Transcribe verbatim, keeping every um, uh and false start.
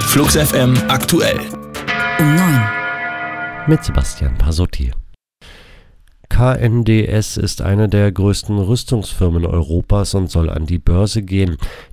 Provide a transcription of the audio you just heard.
Flux F M aktuell. Um neun. Mit Sebastian Pasotti. K N D S ist eine der größten Rüstungsfirmen Europas und soll an die Börse gehen.